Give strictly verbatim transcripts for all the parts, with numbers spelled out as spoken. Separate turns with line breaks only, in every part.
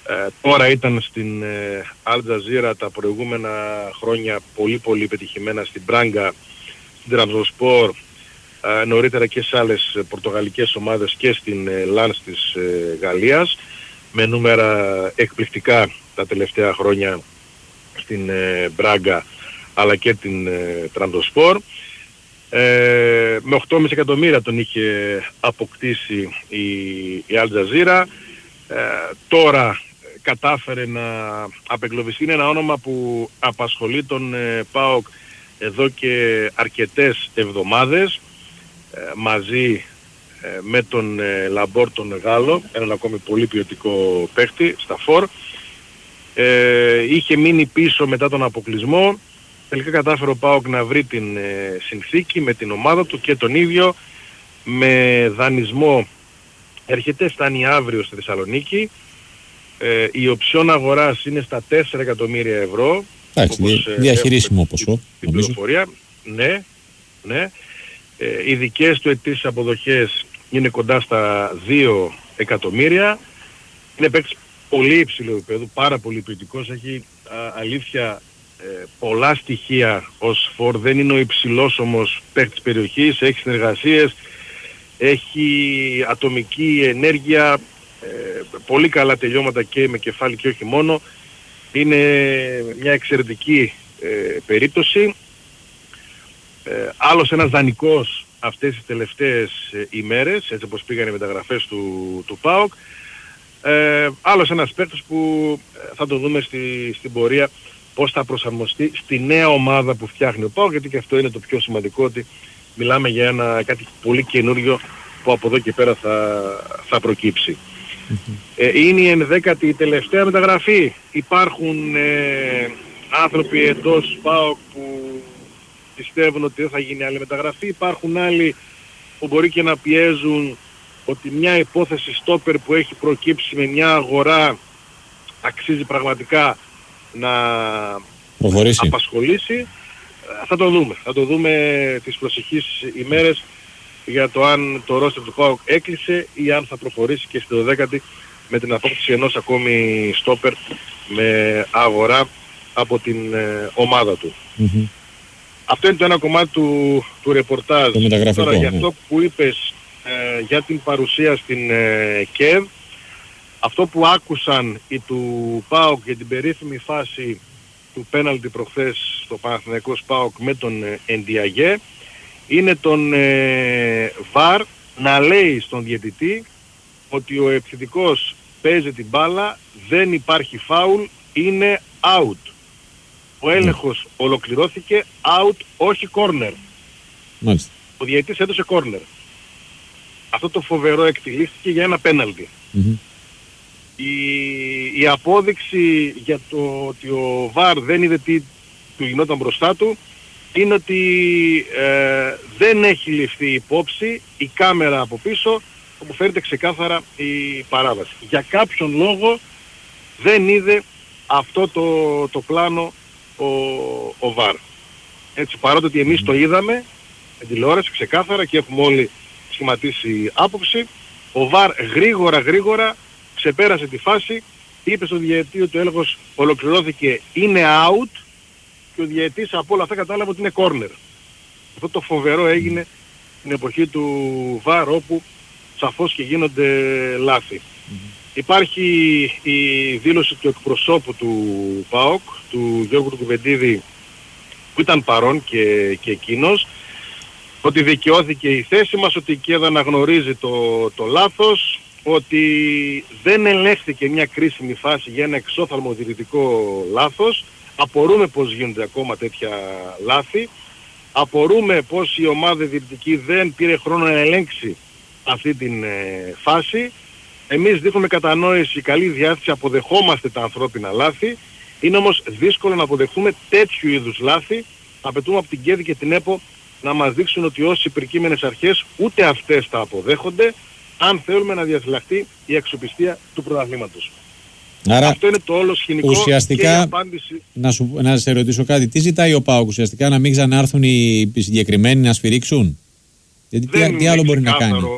Ε, τώρα ήταν στην ε, Al Jazeera τα προηγούμενα χρόνια πολύ πολύ πετυχημένα στην Μπράγκα, στην Τραμπζονσπόρ, ε, νωρίτερα και σε άλλες πορτογαλικές ομάδες και στην ε, Λανς της ε, Γαλλίας, με νούμερα εκπληκτικά τα τελευταία χρόνια στην ε, Μπράγκα αλλά και την ε, Τραμπζονσπόρ. Ε, με οκτώ κόμμα πέντε εκατομμύρια τον είχε αποκτήσει η, η Al Jazeera. Ε, τώρα κατάφερε να απεγκλωβιστεί. Είναι ένα όνομα που απασχολεί τον ε, ΠΑΟΚ εδώ και αρκετές εβδομάδες, ε, μαζί ε, με τον ε, Λαμπόρ τον Γάλλο, έναν ακόμη πολύ ποιοτικό παίχτη στα φορ. Ε, είχε μείνει πίσω μετά τον αποκλεισμό. Τελικά κατάφερε ο ΠΑΟΚ να βρει την ε, συνθήκη με την ομάδα του και τον ίδιο με δανεισμό. Έρχεται, φτάνει αύριο στη Θεσσαλονίκη. Ε, η οψιόν αγοράς είναι στα τέσσερα εκατομμύρια ευρώ.
Εντάξει, όπως, διαχειρίσιμο ποσό.
Την πληροφορία. Ναι, ναι. Ε, οι δικές του ετήσιες αποδοχές είναι κοντά στα δύο εκατομμύρια. Είναι παίκτης πολύ υψηλού επίπεδου, πάρα πολύ ποιοτικός. Έχει α, αλήθεια ε, πολλά στοιχεία ως φορ. Δεν είναι ο υψηλός όμως παίκτης περιοχής. Έχει συνεργασίες, έχει ατομική ενέργεια, ε, πολύ καλά τελειώματα και με κεφάλι και όχι μόνο. Είναι μια εξαιρετική ε, περίπτωση. Ε, άλλος ένας δανεικός αυτές τις τελευταίες ε, ημέρες, έτσι όπως πήγαν οι μεταγραφές του, του ΠΑΟΚ. Ε, άλλος ένας παίκτης που θα το δούμε στη, στην πορεία πώς θα προσαρμοστεί στη νέα ομάδα που φτιάχνει ο ΠΑΟΚ, γιατί και αυτό είναι το πιο σημαντικό, ότι μιλάμε για ένα κάτι πολύ καινούριο που από εδώ και πέρα θα, θα προκύψει. Mm-hmm. Ε, είναι η ενδέκατη τελευταία μεταγραφή. Υπάρχουν ε, άνθρωποι εντός ΠΑΟΚ που πιστεύουν ότι δεν θα γίνει άλλη μεταγραφή. Υπάρχουν άλλοι που μπορεί και να πιέζουν ότι μια υπόθεση στόπερ που έχει προκύψει με μια αγορά αξίζει πραγματικά να προχωρήσει, απασχολήσει. Θα το δούμε. Θα το δούμε τις προσεχείς ημέρες για το αν το ρόστερ του ΠΑΟΚ έκλεισε ή αν θα προχωρήσει και στη δωδέκατη με την απόκτηση ενός ακόμη στόπερ με αγορά από την ε, ομάδα του. Mm-hmm. Αυτό είναι το ένα κομμάτι του, του ρεπορτάζ. Τώρα για αυτό που είπες ε, για την παρουσία στην ε, ΚΕΒ, αυτό που άκουσαν οι του ΠΑΟΚ για την περίφημη φάση του πέναλτι προχθές στο Παναθηναϊκός ΠΑΟΚ με τον ε, Ενδιαγέ, είναι τον ε, βαρ να λέει στον διαιτητή ότι ο επιθετικός παίζει την μπάλα, δεν υπάρχει φάουλ, είναι out. Ο έλεγχος mm. ολοκληρώθηκε, out, όχι corner.
Μάλιστα.
Ο διαιτητής έδωσε corner. Αυτό το φοβερό εκτελήστηκε για ένα πέναλτι. Mm-hmm. Η, η απόδειξη για το ότι ο βαρ δεν είδε τι του γινόταν μπροστά του είναι ότι ε, δεν έχει ληφθεί υπόψη η κάμερα από πίσω, όπου φαίνεται ξεκάθαρα η παράβαση. Για κάποιον λόγο δεν είδε αυτό το, το πλάνο ο, ο βαρ. Έτσι, παρότι ότι εμείς το είδαμε εν τηλεόραση ξεκάθαρα και έχουμε όλοι σχηματίσει άποψη, ο βαρ γρήγορα γρήγορα ξεπέρασε τη φάση, είπε στο διαιτητή ότι ο έλεγχος ολοκληρώθηκε, είναι out, και ο διαιτητής από όλα αυτά κατάλαβε ότι είναι corner. Αυτό το φοβερό έγινε την εποχή του βαρ, όπου σαφώς και γίνονται λάθη. Mm-hmm. Υπάρχει η δήλωση του εκπροσώπου του ΠΑΟΚ, του Γιώργου του Κουβεντίδη, που ήταν παρόν και, και εκείνος, ότι δικαιώθηκε η θέση μας, ότι η ΚΕΔ αναγνωρίζει το, το λάθος, ότι δεν ελέγχθηκε μια κρίσιμη φάση για ένα εξόφθαλμο διαιτητικό λάθος. Απορούμε πως γίνονται ακόμα τέτοια λάθη. Απορούμε πως η ομάδα διαιτητική δεν πήρε χρόνο να ελέγξει αυτή την ε, φάση. Εμείς δείχνουμε κατανόηση, καλή διάθεση, αποδεχόμαστε τα ανθρώπινα λάθη. Είναι όμως δύσκολο να αποδεχτούμε τέτοιου είδους λάθη. Απαιτούμε από την ΚΕΔ και την ΕΠΟ να μας δείξουν ότι όσοι υπερκείμενες αρχές ούτε αυτές τα αποδέχονται, αν θέλουμε να διαφυλαχτεί η αξιοπιστία του πρωταθλήματος.
Άρα,
αυτό είναι το όλο σκηνικό
ουσιαστικά,
και η απάντηση.
Να, σου, να σε ρωτήσω κάτι, τι ζητάει ο ΠΑΟΚ ουσιαστικά, να μην ξανάρθουν οι συγκεκριμένοι να σφυρίξουν? Γιατί τι, τι άλλο μπορεί να κάνει?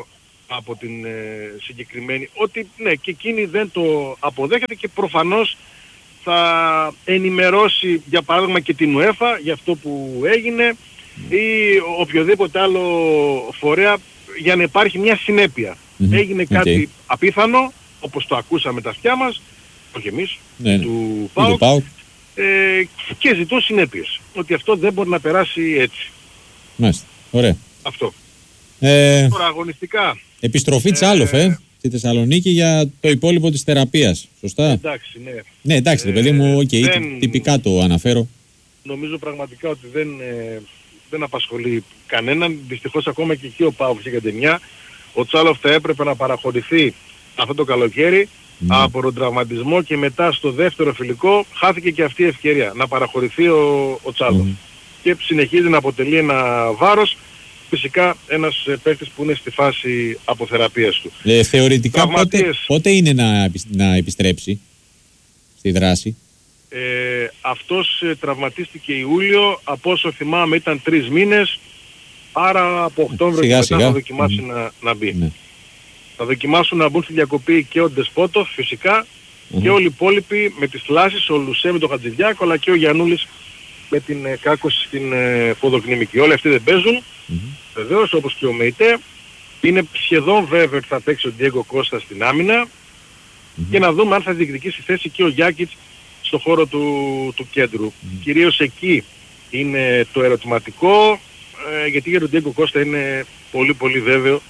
από την ε, συγκεκριμένη, ότι ναι, και εκείνη δεν το αποδέχεται και προφανώς θα ενημερώσει για παράδειγμα και την UEFA για αυτό που έγινε ή οποιοδήποτε άλλο φορέα για να υπάρχει μια συνέπεια. Mm-hmm. Έγινε κάτι okay. απίθανο, όπως το ακούσαμε τα αυτιά μας, όχι εμείς, ναι, του ΠΑΟΚ, ε, και ζητούν συνέπειες. Ότι αυτό δεν μπορεί να περάσει έτσι.
Μάλιστα. Ωραία.
Αυτό.
Ε,
Τώρα αγωνιστικά.
Επιστροφή Τσάλοφ, ε, ε, στη Θεσσαλονίκη για το υπόλοιπο της θεραπείας. Σωστά.
Εντάξει, ναι.
Ναι, εντάξει, ε, παιδί μου, okay, δεν, τυπικά το αναφέρω.
Νομίζω πραγματικά ότι δεν, ε, δεν απασχολεί κανέναν. Δυστυχώς ακόμα και εκεί ο ΠΑΟΚ είχε μια. Ο Τσάλοφ θα έπρεπε να παραχωρηθεί αυτό το καλοκαίρι mm. από τον τραυματισμό και μετά στο δεύτερο φιλικό χάθηκε και αυτή η ευκαιρία να παραχωρηθεί ο, ο Τσάλοφ. Mm. Και συνεχίζει να αποτελεί ένα βάρος. Φυσικά ένας παίκτης που είναι στη φάση αποθεραπείας του.
Ε, θεωρητικά πότε, πότε είναι να, να επιστρέψει στη δράση?
Ε, αυτός ε, τραυματίστηκε Ιούλιο, από όσο θυμάμαι ήταν τρεις μήνες, άρα από Οκτώβριο και μετά σιγά. θα δοκιμάσει mm. να, να μπει. Ναι. Θα δοκιμάσουν να μπουν στη διακοπή και ο Ντεσπότοφ φυσικά mm. και όλοι οι υπόλοιποι με τις θλάσεις, ο Λουσέ με τον Χατζηδιάκο αλλά και ο Γιαννούλης με την ε, κάκωση στην ε, ποδοκνημική. Όλοι αυτοί δεν παίζουν. Mm-hmm. Βεβαίως όπως και ο Μεϊτέ. Είναι σχεδόν βέβαιο ότι θα παίξει ο Ντιέγκο Κώστα στην άμυνα mm-hmm. και να δούμε αν θα διεκδικήσει θέση και ο Γιάκιτς στο χώρο του, του κέντρου. Mm-hmm. Κυρίως εκεί είναι το ερωτηματικό, ε, γιατί για τον Ντιέγκο Κώστα είναι πολύ πολύ βέβαιο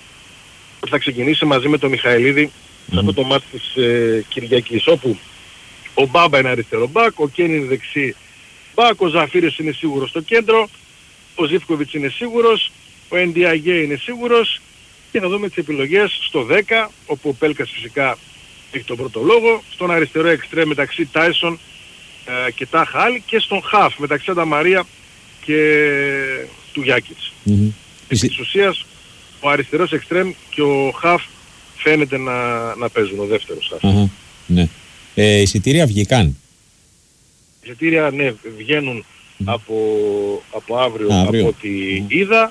ότι θα ξεκινήσει μαζί με τον Μιχαηλίδη mm-hmm. σε αυτό το μάτι της ε, Κυριακής, όπου ο Μπάμπα είναι αριστερό μπακ, ο Κέν είναι δεξί μπακ, ο Ζαφύριος είναι σίγουρος στο κέντρο, ο Ζίβκοβιτς είναι σίγουρος, ο Εντιαγέ είναι σίγουρος και θα δούμε τις επιλογές στο δέκα, όπου ο Πέλκας φυσικά έχει τον πρώτο λόγο, στον αριστερό εξτρέμ μεταξύ Τάισον ε, και Τάχα Άλλη και στον χαφ μεταξύ Ανταμαρία και του Γιάκιτς. Mm-hmm. Της ουσίας ο αριστερός εξτρέμ και ο χαφ φαίνεται να, να παίζουν, ο δεύτερος χαφ.
Uh-huh. Ναι. Ε, εισιτήρια βγήκαν.
Εισιτήρια ναι, βγαίνουν mm. από, από αύριο, αύριο από ό,τι mm. είδα.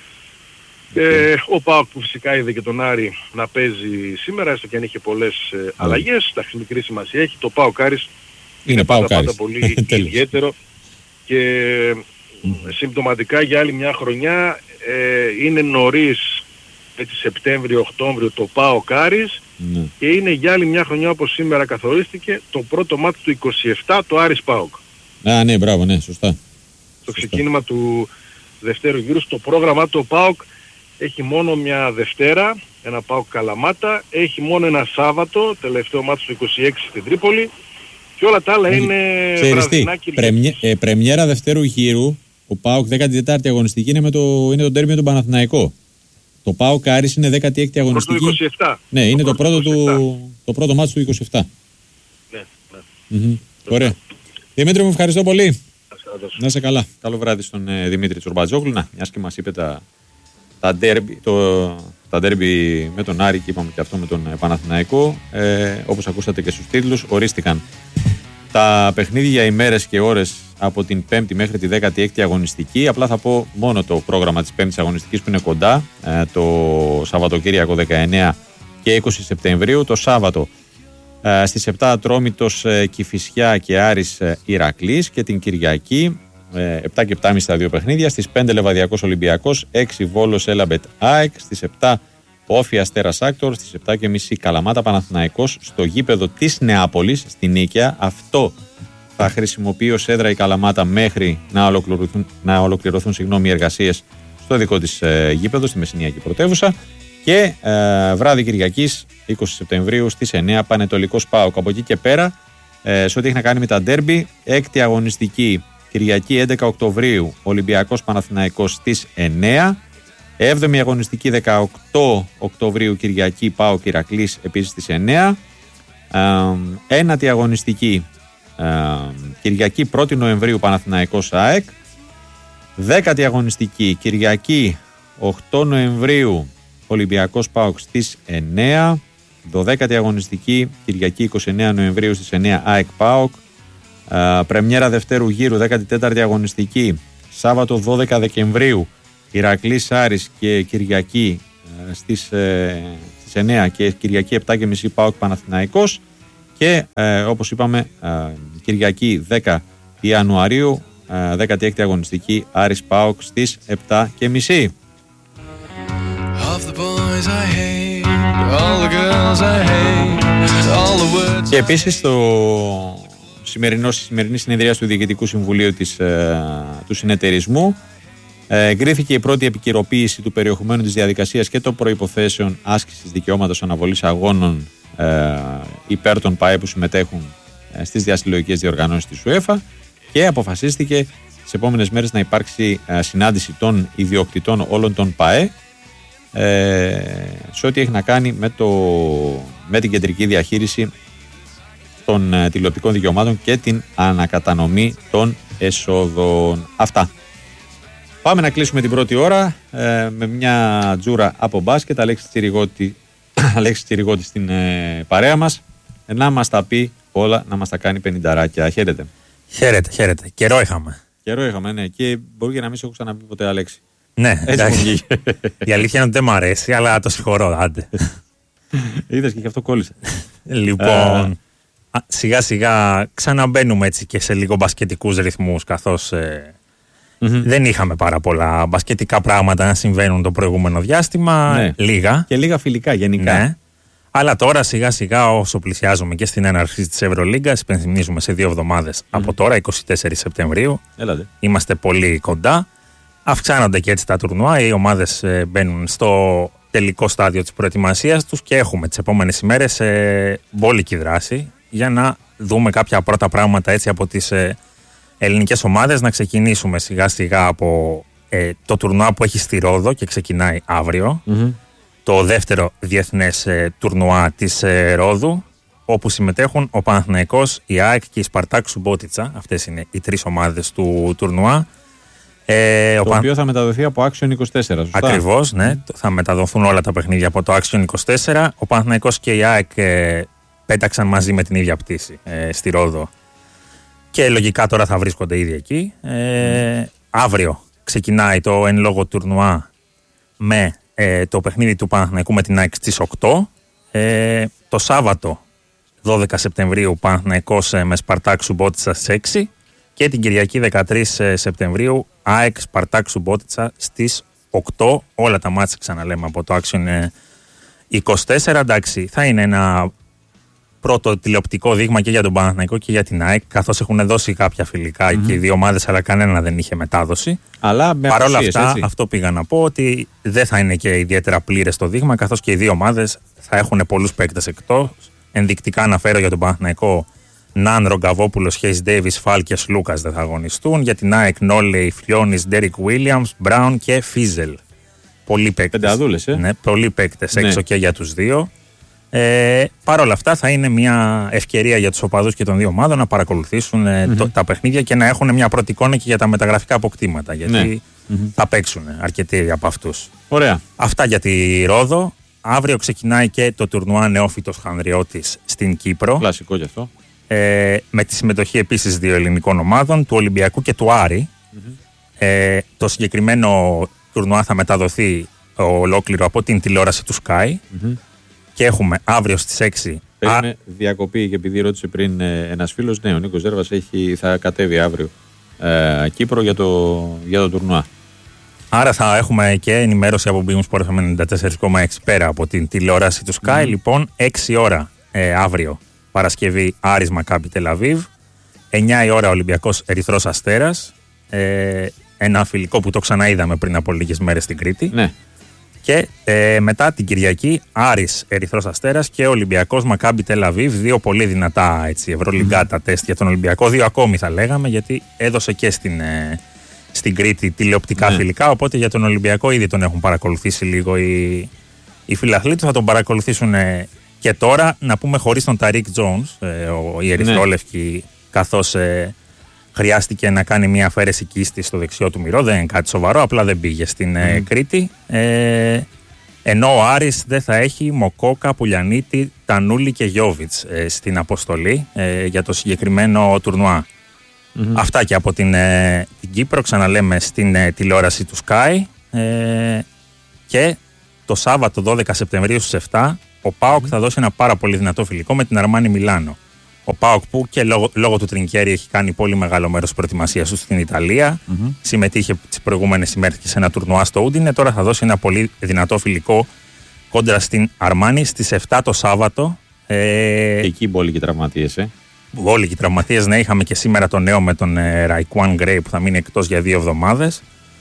Okay. Ε, ο ΠΑΟΚ που φυσικά είδε και τον Άρη να παίζει σήμερα, έστω και αν είχε πολλές ε, αλλαγές, εντάξει, μικρή σημασία έχει. Το ΠΑΟΚ Άρης είναι πάντα, πάντα πολύ ιδιαίτερο και mm. συμπτωματικά για άλλη μια χρονιά ε, είναι νωρίς έτσι Σεπτέμβριο-Οκτώβριο το ΠΑΟΚ Άρης mm. και είναι για άλλη μια χρονιά όπως σήμερα καθορίστηκε το πρώτο μάτι του είκοσι επτά το Άρης ΠΑΟΚ.
Α, ναι, μπράβο, ναι, σωστά.
Το σωστά. Ξεκίνημα του δευτέρου γύρου στο πρόγραμμα του ΠΑΟΚ έχει μόνο μια Δευτέρα, ένα ΠΑΟΚ Καλαμάτα, έχει μόνο ένα Σάββατο, τελευταίο μάτι του είκοσι έξι στην Τρίπολη και όλα τα άλλα είναι βραδινά Κυριακής.
Ε, πρεμιέρα δευτέρου γύρου, ο ΠΑΟΚ δέκατη τέταρτη αγωνιστική είναι, με το, είναι το ντέρμπι με τον Παναθηναϊκό. Το ΠΑΟΚ Άρης είναι δέκατη έκτη αγωνιστική.
Το είκοσι επτά.
Ναι, είναι το πρώτο, το πρώτο, του, το πρώτο μάτι του είκοσι επτά.
Ναι, ναι.
Mm-hmm. Ωραία. Δημήτρη μου, ευχαριστώ πολύ. Να είσαι καλά. Καλό βράδυ στον ε, Δημήτρη Τσουρμπατζόγλου. Να, μιας και μας είπε τα, τα, ντέρμπι, το, τα ντέρμπι με τον Άρη και είπαμε και αυτό με τον ε, Παναθηναϊκό. Ε, όπως ακούσατε και στους τίτλους, ορίστηκαν τα παιχνίδια για ημέρες και ώρες από την πέμπτη μέχρι τη δέκατη έκτη αγωνιστική. Απλά θα πω μόνο το πρόγραμμα της πέμπτης αγωνιστικής που είναι κοντά, ε, το Σαββατοκύριακο δεκαεννέα και είκοσι Σεπτεμβρίου. Το Σάββατο ε, στις επτά Ατρόμητος, ε, Κηφισιά και Άρης ε, Ηρακλής, και την Κυριακή ε, επτά και επτά και μισή τα δύο παιχνίδια. Στις πέντε Λεβαδιακός Ολυμπιακός, έξι Βόλος Έλαμπετ ΑΕΚ, στις επτά Όφη Αστέρας Άκτορ, στις επτά και μισή Καλαμάτα Παναθηναϊκός στο γήπεδο της Νεάπολης στη Νίκαια. Αυτό θα χρησιμοποιεί ως έδρα η Καλαμάτα μέχρι να ολοκληρωθούν, να ολοκληρωθούν συγγνώμη, οι εργασίες στο δικό της ε, γήπεδο, στη Μεσσηνιακή Πρωτεύουσα. Και ε, βράδυ Κυριακής είκοσι Σεπτεμβρίου στις εννέα Πανετολικός ΠΑΟΚ. Από εκεί και πέρα, ε, σε ό,τι έχει να κάνει με τα ντέρμπι, έκτη αγωνιστική Κυριακή έντεκα Οκτωβρίου Ολυμπιακός Παναθηναϊκός στις εννέα. έβδομη αγωνιστική δεκαοκτώ Οκτωβρίου Κυριακή ΠΑΟΚ Ηρακλής επίσης στις εννέα. Ε, ένατη αγωνιστική ε, Κυριακή πρώτη Νοεμβρίου Παναθηναϊκός ΑΕΚ. δέκατη αγωνιστική Κυριακή οκτώ Νοεμβρίου Ολυμπιακός ΠΑΟΚ στις εννέα. δωδέκατη αγωνιστική Κυριακή είκοσι εννέα Νοεμβρίου στις εννέα ΑΕΚ ΠΑΟΚ. Ε, πρεμιέρα δευτέρου γύρου δέκατη τέταρτη αγωνιστική Σάββατο δώδεκα Δεκεμβρίου Ηρακλής Άρης, και Κυριακή στις, ε, στις εννιά και Κυριακή επτά και μισή ΠΑΟΚ Παναθηναϊκός και ε, όπως είπαμε ε, Κυριακή δέκα Ιανουαρίου ε, δέκατη έκτη αγωνιστική Άρης ΠΑΟΚ στις επτά και μισή. Και επίσης στο σημερινό, στη σημερινή συνεδρία του Διοικητικού Συμβουλίου της, ε, του συνεταιρισμού ε, εγκρίθηκε η πρώτη επικαιροποίηση του περιεχομένου της διαδικασίας και των προϋποθέσεων άσκησης δικαιώματος αναβολής αγώνων ε, υπέρ των ΠΑΕ που συμμετέχουν ε, στις διασυλλογικές διοργανώσεις της UEFA και αποφασίστηκε τις επόμενες μέρες να υπάρξει ε, συνάντηση των ιδιοκτητών όλων των ΠΑΕ ε, σε ό,τι έχει να κάνει με, το, με την κεντρική διαχείριση των ε, τηλεοπτικών δικαιωμάτων και την ανακατανομή των εσόδων. Αυτά. Πάμε να κλείσουμε την πρώτη ώρα ε, με μια τζούρα από μπάσκετ. Αλέξη Τσιριγώτη, Αλέξη Τσιριγώτη στην ε, παρέα μας ε, να μας τα πει όλα, να μας τα κάνει πενηνταράκια. Χαίρετε.
Χαίρετε, χαίρετε. Καιρό είχαμε.
Καιρό είχαμε, ναι. Και μπορεί και να μην σε έχω ξαναπεί ποτέ, Αλέξη.
Ναι, εντάξει. Η αλήθεια είναι ότι δεν μ' αρέσει, αλλά το συγχωρώ, άντε.
Είδες και γι' αυτό κόλλησε.
Λοιπόν, α, σιγά σιγά ξαναμπαίνουμε έτσι και σε λίγο μπασκετικούς ρυθμούς, καθώς ε, mm-hmm. δεν είχαμε πάρα πολλά μπασκετικά πράγματα να συμβαίνουν το προηγούμενο διάστημα. Ναι. Λίγα.
Και λίγα φιλικά γενικά.
Ναι. Αλλά τώρα σιγά σιγά όσο πλησιάζουμε και στην έναρξη της Ευρωλίγκας, υπενθυμίζουμε σε δύο εβδομάδες mm-hmm. από τώρα, είκοσι τέσσερις Σεπτεμβρίου, Έλατε. Είμαστε πολύ κοντά. Αυξάνονται και έτσι τα τουρνουά, οι ομάδες ε, μπαίνουν στο τελικό στάδιο της προετοιμασίας τους και έχουμε τις επόμενες ημέρες ε, μπόλικη δράση για να δούμε κάποια πρώτα πράγματα έτσι από τις ε, ελληνικές ομάδες. Να ξεκινήσουμε σιγά σιγά από ε, το τουρνουά που έχει στη Ρόδο και ξεκινάει αύριο. Mm-hmm. Το δεύτερο διεθνές ε, τουρνουά της ε, Ρόδου, όπου συμμετέχουν ο Παναθηναϊκός, η ΑΕΚ και η Σπαρτάκ Σουμπότιτσα. Αυτές είναι οι τρεις ομάδες του τουρνουά. Ε,
το
Παν...
οποίο θα μεταδοθεί από Action είκοσι τέσσερα, σωστά.
Ακριβώς, ναι. Mm. Θα μεταδοθούν όλα τα παιχνίδια από το Action είκοσι τέσσερα. Ο Παναθηναϊκός και η ΑΕΚ ε, πέταξαν μαζί με την ίδια πτήση ε, στη Ρόδο. Και λογικά τώρα θα βρίσκονται ήδη εκεί. Ε, mm. Αύριο ξεκινάει το εν λόγω τουρνουά με ε, το παιχνίδι του Παναθηναϊκού με την ΑΕΚ στις οκτώ. Ε, το Σάββατο δώδεκα Σεπτεμβρίου Παναθηναϊκός ε, με Σπαρτάκ Σουμπότιτσα στις έξι. Και την Κυριακή δεκατρείς Σεπτεμβρίου ΑΕΚ Σπαρτάκ Σουμπότιτσα στις οκτώ. Όλα τα μάτια ξαναλέμε από το Action είκοσι τέσσερα. Εντάξει, θα είναι ένα πρώτο τηλεοπτικό δείγμα και για τον Παναθηναϊκό και για την ΑΕΚ, καθώς έχουν δώσει κάποια φιλικά mm-hmm. και οι δύο ομάδες, αλλά κανένα δεν είχε μετάδοση.
Αλλά με
παρ' όλα
αυτά,
αυτά, αυτό πήγα να πω ότι δεν θα είναι και ιδιαίτερα πλήρες το δείγμα, καθώς και οι δύο ομάδες θα έχουν πολλούς παίκτες εκτός. Ενδεικτικά αναφέρω για τον Παναθηναϊκό Ναν, Ρογκαβόπουλος, Χέις Ντέιβις, Φάλκες, Λούκας δεν θα αγωνιστούν. Για την ΑΕΚ Νόλεϊ, Φλιώνης, Ντέρικ Βίλιαμς, Μπράουν και Φίζελ. Πολλοί παίκτες.
Πενταδούλες, ε.
Ναι, πολλοί παίκτες
ναι.
έξω και για τους δύο. Ε, Παρ' όλα αυτά θα είναι μια ευκαιρία για τους οπαδούς και των δύο ομάδων να παρακολουθήσουν ε, mm-hmm. το, τα παιχνίδια και να έχουν μια πρώτη εικόνα και για τα μεταγραφικά αποκτήματα. Γιατί ναι. mm-hmm. θα παίξουν αρκετοί από αυτούς.
Ωραία.
Αυτά για τη Ρόδο. Αύριο ξεκινάει και το τουρνουά Νεόφυτος Χανδριώτης στην Κύπρο.
Κλασικό γι' αυτό.
Ε, με τη συμμετοχή επίσης δύο ελληνικών ομάδων, του Ολυμπιακού και του Άρη. Mm-hmm. Ε, το συγκεκριμένο τουρνουά θα μεταδοθεί ολόκληρο από την τηλεόραση του Sky mm-hmm. και έχουμε αύριο στις έξι.
Παίρνει α... διακοπή, και επειδή ρώτησε πριν ε, ένας φίλος, ναι, ο Νίκος Ζέρβας έχει, θα κατέβει αύριο ε, Κύπρο για το, για το τουρνουά.
Άρα θα έχουμε και ενημέρωση από Beam Sport ενενήντα τέσσερα κόμμα έξι πέρα από την τηλεόραση του Sky. Mm-hmm. Λοιπόν, έξι ώρα ε, αύριο Παρασκευή Άρης Μακάμπι Τελαβίβ, εννιά η ώρα Ολυμπιακός Ερυθρός Αστέρας, ε, ένα φιλικό που το ξαναείδαμε πριν από λίγες μέρες στην Κρήτη.
Ναι.
Και ε, μετά την Κυριακή Άρης Ερυθρός Αστέρας και Ολυμπιακός Μακάμπι Τελαβίβ, δύο πολύ δυνατά έτσι, ευρωλιγκάτα mm. τεστ για τον Ολυμπιακό, δύο ακόμη θα λέγαμε, γιατί έδωσε και στην, ε, στην Κρήτη τηλεοπτικά ναι. φιλικά, οπότε για τον Ολυμπιακό ήδη τον έχουν παρακολουθήσει λίγο οι, οι φιλαθλοί του, θα τον παρακολουθήσουν ε, και τώρα, να πούμε χωρίς τον Ταρίκ Τζόουνς, ε, η Ερυθρόλευκη, ναι. καθώς ε, χρειάστηκε να κάνει μια αφαίρεση κίστη στο δεξιό του μυρό, δεν είναι κάτι σοβαρό, απλά δεν πήγε στην mm. ε, Κρήτη. Ε, ενώ ο Άρης δεν θα έχει Μοκόκα, Πουλιανίτη, Τανούλη και Γιόβιτς ε, στην αποστολή ε, για το συγκεκριμένο τουρνουά. Mm-hmm. Αυτά και από την, ε, την Κύπρο, ξαναλέμε στην ε, τηλεόραση του Sky. Ε, και το Σάββατο δώδεκα Σεπτεμβρίου στις επτά ο ΠΑΟΚ mm. θα δώσει ένα πάρα πολύ δυνατό φιλικό με την Αρμάνι Μιλάνο. Ο ΠΑΟΚ που και λόγω, λόγω του Τρινκέρι έχει κάνει πολύ μεγάλο μέρος της προετοιμασίας του στην Ιταλία. Mm-hmm. Συμμετείχε τις προηγούμενες ημέρες και σε ένα τουρνουά στο Ούντινε. Τώρα θα δώσει ένα πολύ δυνατό φιλικό κόντρα στην Αρμάνι στις επτά το Σάββατο. Ε...
Και εκεί μπόλικοι τραυματίες, ε.
Μπόλικοι τραυματίες, ναι. Είχαμε και σήμερα το νέο με τον ε, Ραϊκουάν Γκρέι που θα μείνει εκτός για δύο εβδομάδες.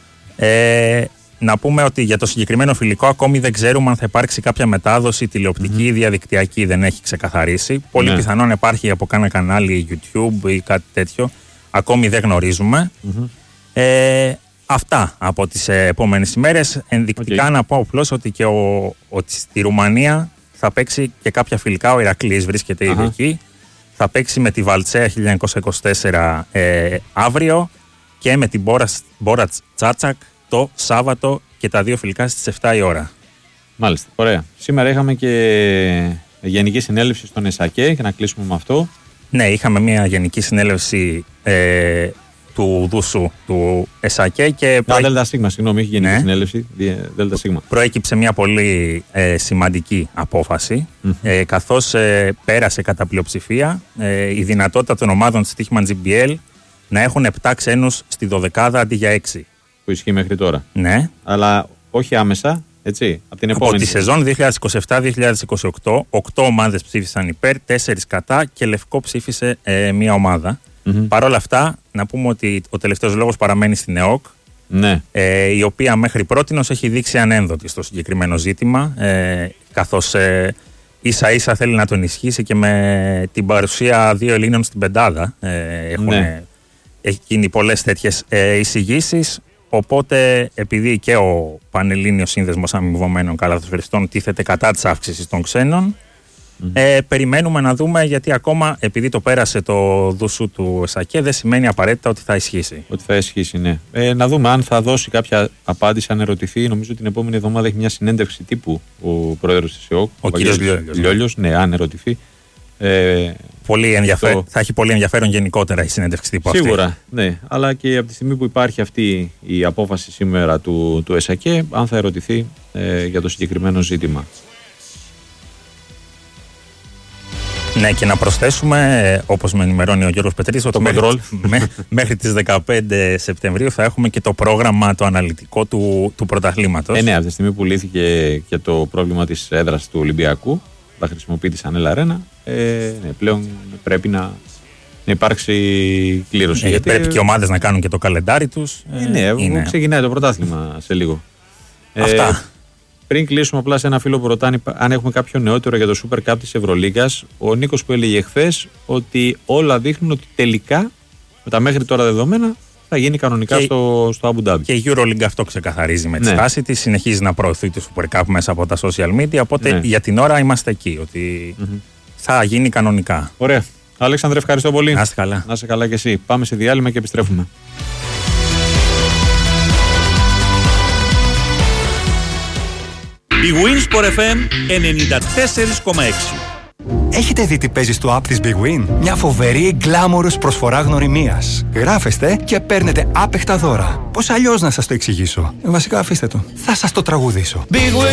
Ε, να πούμε ότι για το συγκεκριμένο φιλικό ακόμη δεν ξέρουμε αν θα υπάρξει κάποια μετάδοση τηλεοπτική ή mm-hmm. διαδικτυακή. Δεν έχει ξεκαθαρίσει. Πολύ ναι. πιθανόν υπάρχει από κάνα κανάλι YouTube ή κάτι τέτοιο. Ακόμη δεν γνωρίζουμε. Mm-hmm. Ε, αυτά από τις ε, επόμενες ημέρες. Ενδεικτικά okay. να πω απλώς ότι, και ο, ότι στη Ρουμανία θα παίξει και κάποια φιλικά. Ο Ηρακλής βρίσκεται ήδη uh-huh. εκεί. Θα παίξει με τη Βαλτσέα χίλια εννιακόσια είκοσι τέσσερα ε, αύριο και με την Μπόρατς Τσάτσακ το Σάββατο και τα δύο φιλικά στις επτά η ώρα.
Μάλιστα, ωραία. Σήμερα είχαμε και γενική συνέλευση στον ΕΣΑΚΕ και να κλείσουμε με αυτό.
Ναι, είχαμε μια γενική συνέλευση ε, του Δούσου του ΕΣΑΚΕ και...
Προέ... Α, ΔΣ, συγγνώμη, έχει γενική ναι. συνέλευση, ΔΣ.
Προέκυψε μια πολύ ε, σημαντική απόφαση, mm-hmm. ε, καθώς ε, πέρασε κατά πλειοψηφία ε, η δυνατότητα των ομάδων της Τύχημαν τζι μπι ελ να έχουν επτά ξένους στη δωδεκάδα αντί για έξι.
Που ισχύει μέχρι τώρα.
Ναι.
Αλλά όχι άμεσα, έτσι, από την επόμενη.
Από τη σεζόν δύο χιλιάδες είκοσι επτά δύο χιλιάδες είκοσι οκτώ, οκτώ ομάδες ψήφισαν υπέρ, τέσσερις κατά και Λευκό ψήφισε ε, μία ομάδα. Mm-hmm. Παρ' όλα αυτά, να πούμε ότι ο τελευταίος λόγος παραμένει στην ΕΟΚ,
ναι.
ε, η οποία μέχρι πρότινος έχει δείξει ανένδοτη στο συγκεκριμένο ζήτημα, ε, καθώς ε, ίσα ίσα θέλει να τον ισχύσει και με την παρουσία δύο Ελλήνων στην πεντάδα. Ε, έχουν, ναι. Έχει γίνει πολλές τέτοιες ε, εισηγήσεις. Οπότε, επειδή και ο Πανελλήνιος Σύνδεσμος Αμοιβωμένων Καλαθοσφαιριστών τίθεται κατά της αύξησης των ξένων, mm. ε, περιμένουμε να δούμε, γιατί ακόμα επειδή το πέρασε το δουσού του ΕΣΑΚΕ δεν σημαίνει απαραίτητα ότι θα ισχύσει.
Ότι θα ισχύσει, ναι. Ε, να δούμε αν θα δώσει κάποια απάντηση, αν ερωτηθεί. Νομίζω ότι την επόμενη εβδομάδα έχει μια συνέντευξη τύπου ο πρόεδρος της ΕΟΚ,
ο, ο κ. Λιόλιος.
Λιόλιος, ναι, αν ερωτηθεί. Ε,
πολύ ενδιαφέρον, το... Θα έχει πολύ ενδιαφέρον γενικότερα η συνέντευξη τύπου αυτή.
Σίγουρα, ναι. Αλλά και από τη στιγμή που υπάρχει αυτή η απόφαση σήμερα του, του ΕΣΑΚΕ, αν θα ερωτηθεί ε, για το συγκεκριμένο ζήτημα.
Ναι, και να προσθέσουμε, όπως με ενημερώνει ο Γιώργος Πετρής, ότι μέχρι, με, μέχρι τις δεκαπέντε Σεπτεμβρίου θα έχουμε και το πρόγραμμα το αναλυτικό του, του πρωταθλήματος.
Ε, ναι, από τη στιγμή που λύθηκε και το πρόβλημα της έδρας του Ολυμπιακού, θα χρησιμοποιεί τη Σανέλα Αρένα, ε, ναι, πλέον πρέπει να, να υπάρξει κλήρωση.
Ε, γιατί πρέπει και οι ομάδες να κάνουν και το καλεντάρι τους.
Ε, ναι, είναι. Ξεκινάει το πρωτάθλημα σε λίγο.
Αυτά.
Ε, πριν κλείσουμε απλά σε ένα φίλο που ρωτάνε αν έχουμε κάποιο νεότερο για το Super Cup της Ευρωλίγκας, ο Νίκος που έλεγε χθες ότι όλα δείχνουν ότι τελικά με τα μέχρι τώρα δεδομένα θα γίνει κανονικά και στο, στο Abu Dhabi.
Και η EuroLeague αυτό ξεκαθαρίζει με τη ναι. στάση της. Συνεχίζει να προωθεί το Super Cup μέσα από τα social media. Οπότε ναι. για την ώρα είμαστε εκεί. Ότι mm-hmm. θα γίνει κανονικά.
Ωραία. Αλέξανδρε, ευχαριστώ πολύ.
Να είστε καλά.
Να είστε καλά και εσύ. Πάμε σε διάλειμμα και επιστρέφουμε.
Η Winsport εφ εμ ενενήντα τέσσερα κόμμα έξι.
Έχετε δει τι παίζει στο app της Big Win? Μια φοβερή glamorous προσφορά γνωριμίας. Γράφεστε και παίρνετε άπεχτα δώρα. Πώς αλλιώς να σας το εξηγήσω? Βασικά αφήστε το. Θα σας το τραγουδήσω. Big Win.